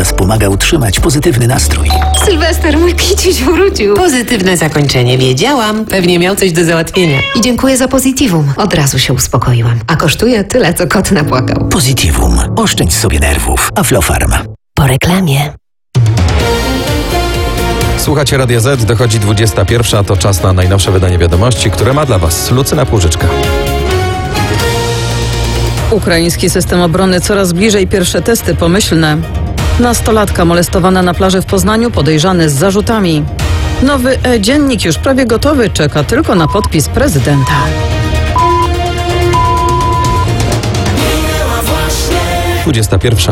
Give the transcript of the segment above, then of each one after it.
czas pomaga utrzymać pozytywny nastrój. Sylwester, mój kiciuś wrócił. Pozytywne zakończenie, wiedziałam. Pewnie miał coś do załatwienia. I dziękuję za Positivum. Od razu się uspokoiłam. A kosztuje tyle, co kot napłakał. Positivum. Oszczędź sobie nerwów. Aflofarm. Po reklamie. Słuchacie Radia Z, dochodzi 21, to czas na najnowsze wydanie wiadomości, które ma dla Was Lucyna Płużyczka. Ukraiński system obrony coraz bliżej, pierwsze testy pomyślne. Nastolatka molestowana na plaży w Poznaniu, podejrzany z zarzutami. Nowy e-dziennik już prawie gotowy, czeka tylko na podpis prezydenta. - 21.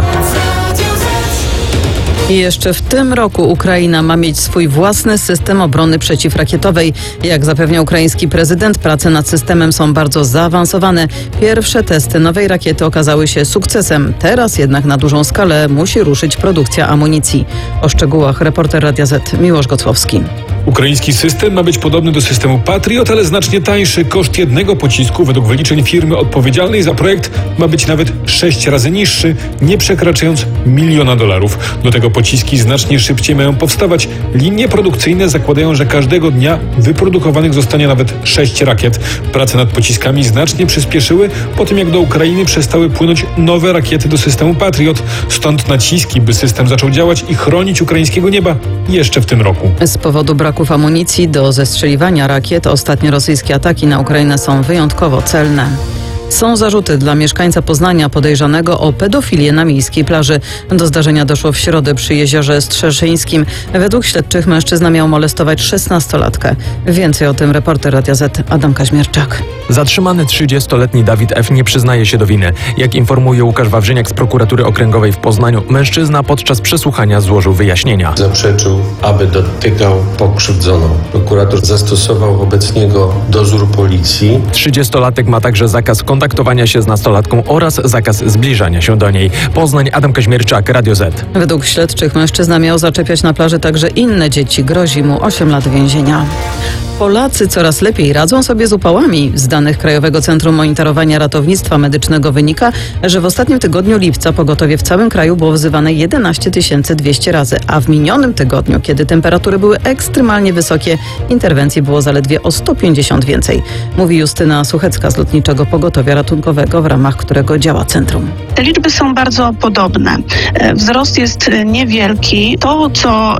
I jeszcze w tym roku Ukraina ma mieć swój własny system obrony przeciwrakietowej. Jak zapewnia ukraiński prezydent, prace nad systemem są bardzo zaawansowane. Pierwsze testy nowej rakiety okazały się sukcesem. Teraz jednak na dużą skalę musi ruszyć produkcja amunicji. O szczegółach reporter Radia Z Miłosz Gocłowski. Ukraiński system ma być podobny do systemu Patriot, ale znacznie tańszy. Koszt jednego pocisku według wyliczeń firmy odpowiedzialnej za projekt ma być nawet 6 razy niższy, nie przekraczając $1 000 000. Do tego pociski znacznie szybciej mają powstawać. Linie produkcyjne zakładają, że każdego dnia wyprodukowanych zostanie nawet 6 rakiet. Prace nad pociskami znacznie przyspieszyły po tym, jak do Ukrainy przestały płynąć nowe rakiety do systemu Patriot. Stąd naciski, by system zaczął działać i chronić ukraińskiego nieba jeszcze w tym roku. Z powodu braków amunicji do zestrzeliwania rakiet ostatnie rosyjskie ataki na Ukrainę są wyjątkowo celne. Są zarzuty dla mieszkańca Poznania podejrzanego o pedofilię na miejskiej plaży. Do zdarzenia doszło w środę przy jeziorze Strzelszyńskim. Według śledczych mężczyzna miał molestować 16-latkę. Więcej o tym reporter Radia Z Adam Kaźmierczak. Zatrzymany 30-letni Dawid F. nie przyznaje się do winy. Jak informuje Łukasz Wawrzyniak z prokuratury okręgowej w Poznaniu, mężczyzna podczas przesłuchania złożył wyjaśnienia. Zaprzeczył, aby dotykał pokrzywdzoną. Prokurator zastosował wobec niego dozór policji. 30-latek ma także zakaz kontaktowania się z nastolatką oraz zakaz zbliżania się do niej. Poznań, Adam Kaźmierczak, Radio Z. Według śledczych mężczyzna miał zaczepiać na plaży także inne dzieci. Grozi mu 8 lat więzienia. Polacy coraz lepiej radzą sobie z upałami. Z danych Krajowego Centrum Monitorowania Ratownictwa Medycznego wynika, że w ostatnim tygodniu lipca pogotowie w całym kraju było wzywane 11 200 razy, a w minionym tygodniu, kiedy temperatury były ekstremalnie wysokie, interwencji było zaledwie o 150 więcej. Mówi Justyna Suchecka z Lotniczego Pogotowia Ratunkowego, w ramach którego działa centrum. Te liczby są bardzo podobne. Wzrost jest niewielki. To, co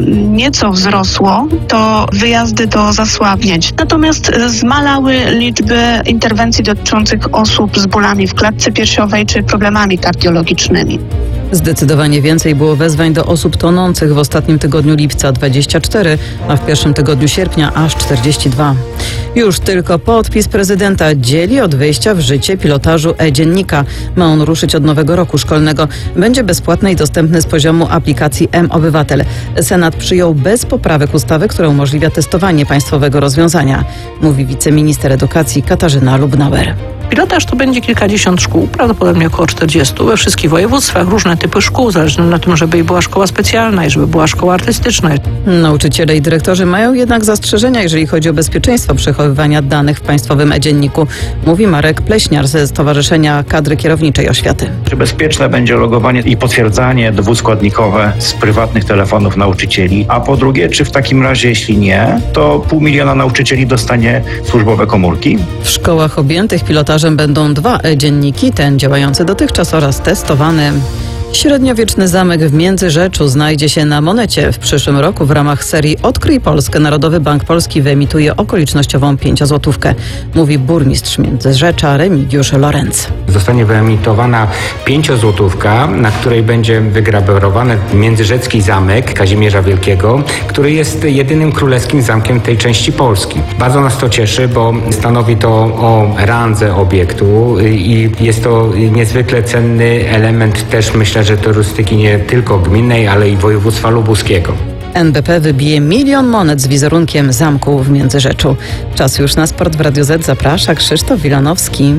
nieco wzrosło, to wyjazdy do zasłabnięć. Natomiast zmalały liczby interwencji dotyczących osób z bólami w klatce piersiowej czy problemami kardiologicznymi. Zdecydowanie więcej było wezwań do osób tonących w ostatnim tygodniu lipca 24, a w pierwszym tygodniu sierpnia aż 42. Już tylko podpis prezydenta dzieli od wejścia w życie pilotażu e-dziennika. Ma on ruszyć od nowego roku szkolnego. Będzie bezpłatny i dostępny z poziomu aplikacji M-Obywatel. Senat przyjął bez poprawek ustawę, która umożliwia testowanie państwowego rozwiązania, mówi wiceminister edukacji Katarzyna Lubnauer. Pilotaż to będzie kilkadziesiąt szkół, prawdopodobnie około 40 we wszystkich województwach, różne typy szkół, zależne na tym, żeby była szkoła specjalna i żeby była szkoła artystyczna. Nauczyciele i dyrektorzy mają jednak zastrzeżenia, jeżeli chodzi o bezpieczeństwo przechowywania danych w państwowym e-dzienniku, mówi Marek Pleśniar ze Stowarzyszenia Kadry Kierowniczej Oświaty. Czy bezpieczne będzie logowanie i potwierdzanie dwuskładnikowe z prywatnych telefonów nauczycieli? A po drugie, czy w takim razie, jeśli nie, to 500 000 nauczycieli dostanie służbowe komórki? W szkołach objętych pilotażem będą 2 e-dzienniki, ten działający dotychczas oraz testowany. Średniowieczny zamek w Międzyrzeczu znajdzie się na monecie. W przyszłym roku w ramach serii Odkryj Polskę Narodowy Bank Polski wyemituje okolicznościową 5-złotówkę, mówi burmistrz Międzyrzecza Remigiusz Lorenz. Zostanie wyemitowana 5-złotówka, na której będzie wygrawerowany międzyrzecki zamek Kazimierza Wielkiego, który jest jedynym królewskim zamkiem tej części Polski. Bardzo nas to cieszy, bo stanowi to o randze obiektu i jest to niezwykle cenny element też, myślę, że turystyki nie tylko gminnej, ale i województwa lubuskiego. NBP wybije 1 000 000 monet z wizerunkiem zamku w Międzyrzeczu. Czas już na sport w Radio Z. Zaprasza Krzysztof Wilanowski.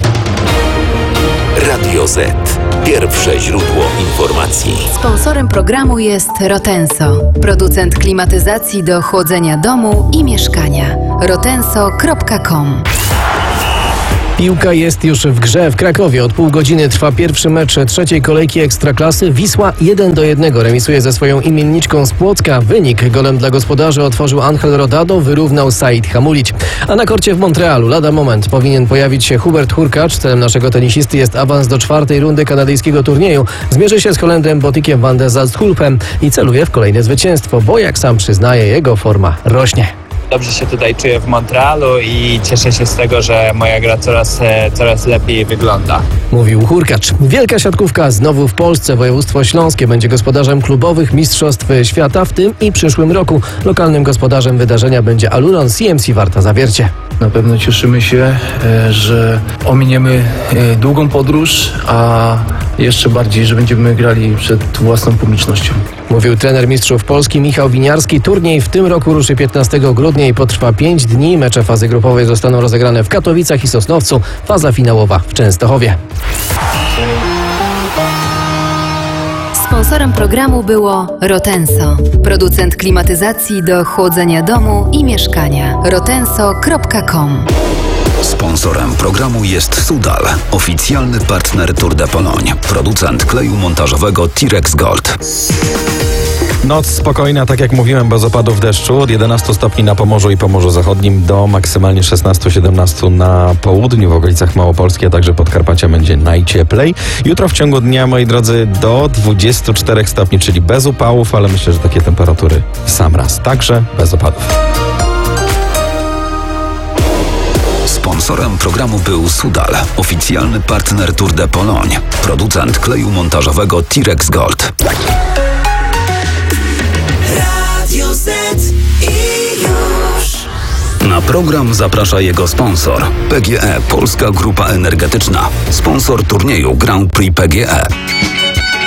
Radio Z. Pierwsze źródło informacji. Sponsorem programu jest Rotenso, producent klimatyzacji do chłodzenia domu i mieszkania. rotenso.com Piłka jest już w grze. W Krakowie od pół godziny trwa pierwszy mecz trzeciej kolejki Ekstraklasy. Wisła 1-1 remisuje ze swoją imienniczką z Płocka. Wynik golem dla gospodarzy otworzył Angel Rodado, wyrównał Said Hamulić. A na korcie w Montrealu lada moment powinien pojawić się Hubert Hurkacz. Celem naszego tenisisty jest awans do czwartej rundy kanadyjskiego turnieju. Zmierzy się z Holendrem Botikiem van der Zalstulpem i celuje w kolejne zwycięstwo, bo jak sam przyznaje, jego forma rośnie. Dobrze się tutaj czuję w Montrealu i cieszę się z tego, że moja gra coraz lepiej wygląda. Mówił Hurkacz. Wielka siatkówka znowu w Polsce. Województwo śląskie będzie gospodarzem klubowych mistrzostw świata w tym i przyszłym roku. Lokalnym gospodarzem wydarzenia będzie Aluron CMC Warta Zawiercie. Na pewno cieszymy się, że ominiemy długą podróż, a jeszcze bardziej, że będziemy grali przed własną publicznością. Mówił trener mistrzów Polski Michał Winiarski. Turniej w tym roku ruszy 15 grudnia i potrwa 5 dni. Mecze fazy grupowej zostaną rozegrane w Katowicach i Sosnowcu. Faza finałowa w Częstochowie. Sponsorem programu było Rotenso, producent klimatyzacji do chłodzenia domu i mieszkania. rotenso.com. Sponsorem programu jest Sudal, oficjalny partner Tour de Pologne, producent kleju montażowego Tirex Gold. Noc spokojna, tak jak mówiłem, bez opadów deszczu. Od 11 stopni na Pomorzu i Pomorzu Zachodnim do maksymalnie 16-17 na południu, w okolicach Małopolski, a także Podkarpacia będzie najcieplej. Jutro w ciągu dnia, moi drodzy, do 24 stopni, czyli bez upałów, ale myślę, że takie temperatury w sam raz. Także bez opadów. Sponsorem programu był Sudal, oficjalny partner Tour de Pologne, producent kleju montażowego Tirex Gold. Radio Z i już. Na program zaprasza jego sponsor. PGE, Polska Grupa Energetyczna. Sponsor turnieju Grand Prix PGE.